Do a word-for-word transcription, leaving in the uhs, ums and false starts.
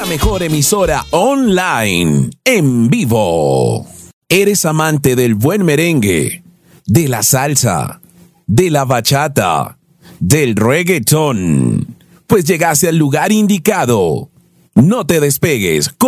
la mejor emisora online, en vivo. ¿Eres amante del buen merengue, de la salsa, de la bachata, del reggaetón? Pues llegaste al lugar indicado. No te despegues.